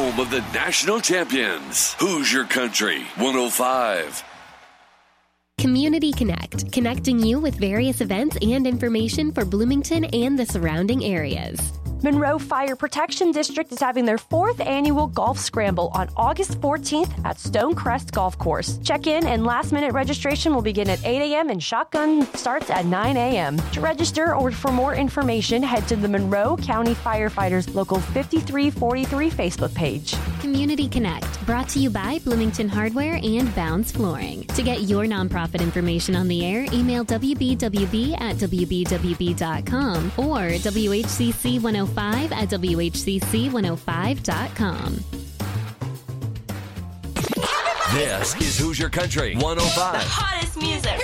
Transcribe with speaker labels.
Speaker 1: home of the national champions. Hoosier Country 105.
Speaker 2: Community Connect, connecting you with various events and information for Bloomington and the surrounding areas.
Speaker 3: Monroe Fire Protection District is having their 4th annual Golf Scramble on August 14th at Stonecrest Golf Course. Check-in and last-minute registration will begin at 8 a.m. and shotgun starts at 9 a.m. To register or for more information, head to the Monroe County Firefighters Local 5343 Facebook page.
Speaker 2: Community Connect, brought to you by Bloomington Hardware and Bounds Flooring. To get your nonprofit information on the air, email wbwb@wbwb.com or WHCC105@WHCC105.com.
Speaker 1: This is Hoosier Country 105.
Speaker 4: The hottest music